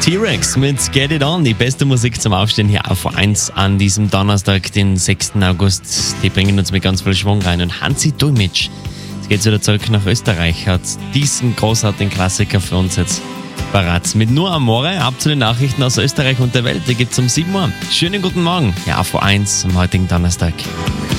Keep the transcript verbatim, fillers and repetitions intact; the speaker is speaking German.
T-Rex mit Get It On, die beste Musik zum Aufstehen hier auf eins an diesem Donnerstag, den sechsten August. Die bringen uns mit ganz viel Schwung rein. Und Hansi Dulmitsch, jetzt geht's wieder zurück nach Österreich, hat diesen großartigen Klassiker für uns jetzt parat. Mit Nur Amore, ab zu den Nachrichten aus Österreich und der Welt. Die gibt's um sieben Uhr. Schönen guten Morgen, ja, auf eins am heutigen Donnerstag.